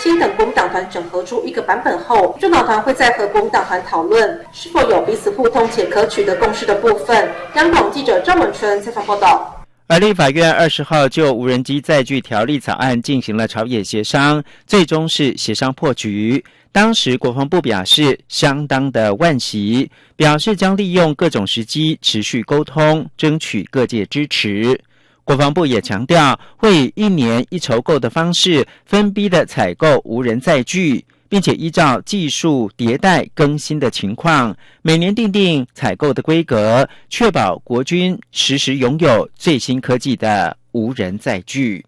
先等国民党团整合出一个版本后，政党团会再和国民党团讨论是否有彼此互通且可取得共识的部分。央广记者张文春采访报道。 而立法院20号就无人机载具条例草案进行了朝野协商，最终是协商破局。当时国防部表示相当的惋惜，表示将利用各种时机持续沟通，争取各界支持。国防部也强调，会以1年1筹购的方式分批的采购无人载具，并且依照技术迭代更新的情况，每年订定采购的规格，确保国军时时拥有最新科技的无人载具。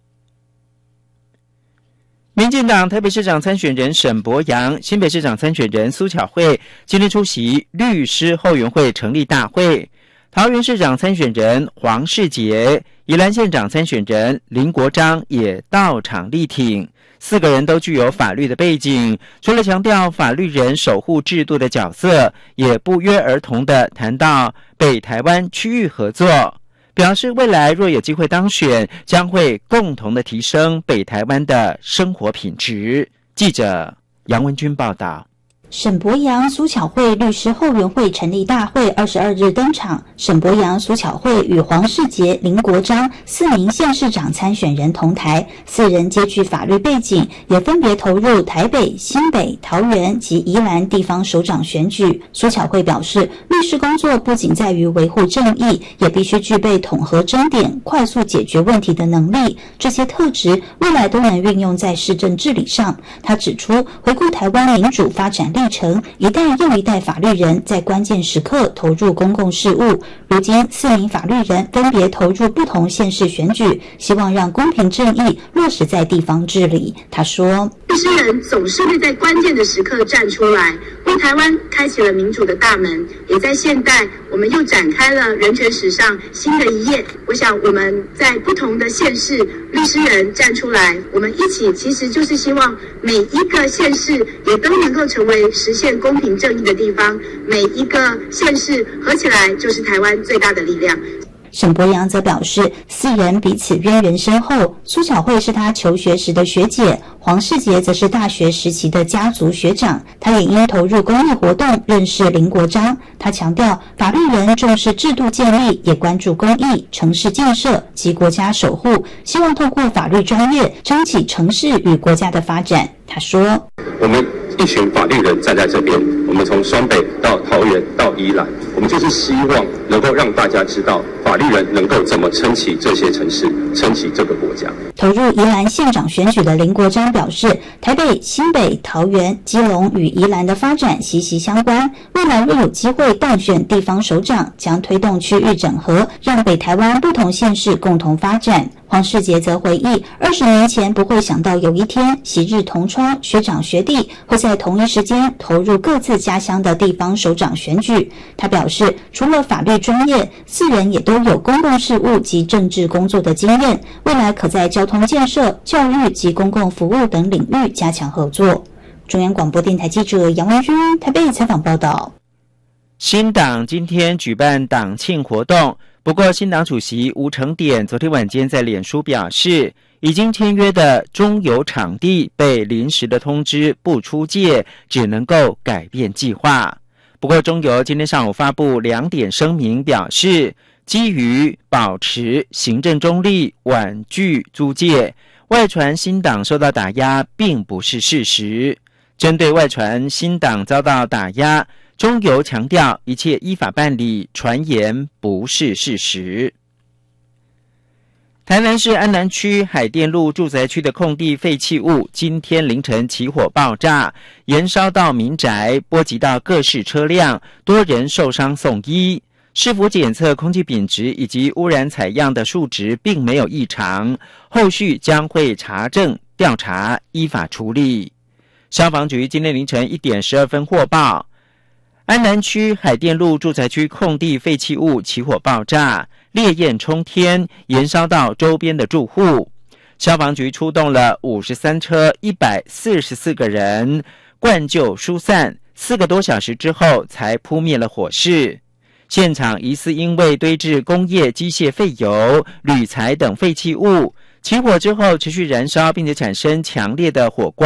民进党台北市长参选人沈伯洋、新北市长参选人苏巧慧今天出席律师后援会成立大会，桃园市长参选人黄世杰、宜兰县长参选人林国章也到场力挺。4个人都具有法律的背景，除了强调法律人守护制度的角色，也不约而同地谈到北台湾区域合作，表示未来若有机会当选，将会共同的提升北台湾的生活品质。记者杨文君报道。 沈伯洋、苏巧慧律师后援会成立大会22日登场，沈伯洋、苏巧慧与黄世杰、林国章4名县市长参选人同台，4人皆具法律背景，也分别投入台北、新北、桃园及宜兰地方首长选举。苏巧慧表示，律师工作不仅在于维护正义，也必须具备统合争点、快速解决问题的能力，这些特质未来都能运用在市政治理上。他指出，回顾台湾民主发展历程，一代又一代法律人在关键时刻投入公共事务，如今4名法律人分别投入不同县市选举，希望让公平正义落实在地方治理。他说， 律师人总是会在关键的时刻站出来，为台湾开启了民主的大门，也在现代我们又展开了人权史上新的一页。我想我们在不同的县市，律师人站出来，我们一起其实就是希望每一个县市也都能够成为实现公平正义的地方，每一个县市合起来就是台湾最大的力量。 沈伯洋则表示，4人彼此渊源深厚，苏巧慧是他求学时的学姐，黄世杰则是大学时期的家族学长。他也因投入公益活动认识林国章。他强调，法律人重视制度建立，也关注公益、城市建设及国家守护，希望透过法律专业撑起城市与国家的发展。他说， 我们一群法律人站在这边，我们从双北到桃园到宜兰，我们就是希望能够让大家知道法律人能够怎么撑起这些城市，撑起这个国家。 投入宜兰县长选举的林国章表示，台北、新北、桃园、基隆与宜兰的发展息息相关，未来若有机会当选地方首长，将推动区域整合，让北台湾不同县市共同发展。黄世杰则回忆，20年前不会想到有一天昔日同窗学长学弟会在同一时间投入各自家乡的地方首长选举。他表示，除了法律专业，4人也都有公共事务及政治工作的经验，未来可在交通建设、教育及公共服务等领域加强合作。中央广播电台记者杨文君台北采访报道。 新党今天举办党庆活动，不过新党主席吴成典昨天晚间在脸书表示，已经签约的中油场地被临时的通知不出界，只能够改变计划。不过中油今天上午发布2点声明，表示基于保持行政中立，婉拒租借，外传新党受到打压并不是事实。针对外传新党遭到打压，中油强调一切依法办理，传言不是事实。台南市安南区海淀路住宅区的空地废弃物今天凌晨起火爆炸，延烧到民宅，波及到各式车辆，多人受伤送医。市府检测空气品质以及污染采样的数值并没有异常，后续将会查证调查，依法处理。消防局今天凌晨1点12分获报，安南区海淀路住宅区空地废弃物起火爆炸，烈焰冲天，延烧到周边的住户。消防局出动了53车144个人灌救疏散，4个多小时之后才扑灭了火势。现场疑似因为堆置工业机械废油、铝材等废弃物，起火之后持续燃烧，并且产生强烈的火光。